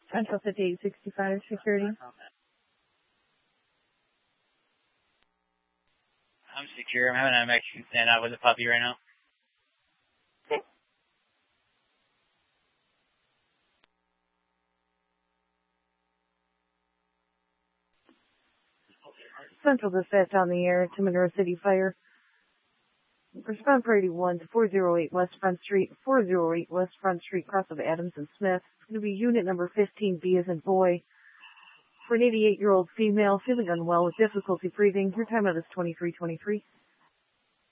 Central 5865 security. I'm secure. I'm having a Mexican standoff with a puppy right now. Central dispatch on the air to Monroe City Fire. Respond priority 1 to 408 West Front Street, 408 West Front Street, cross of Adams and Smith. It's going to be unit number 15B as in boy. For an 88-year-old female feeling unwell with difficulty breathing, your timeout is 23:23.